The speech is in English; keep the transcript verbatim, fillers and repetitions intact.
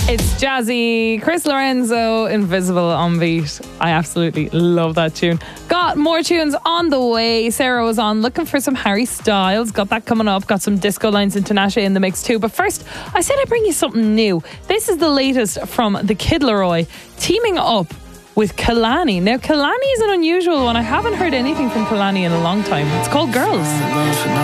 It's jazzy. Chris Lorenzo, Invisible on beat. I absolutely love that tune. Got more tunes on the way. Sarah was on looking for some Harry Styles. Got that coming up. Got some Disco Lines and Tinashe in the mix too. But first, I said I'd bring you something new. This is the latest from the Kid Laroi teaming up with Kehlani. Now, Kehlani is an unusual one. I haven't heard anything from Kehlani in a long time. It's called Girls.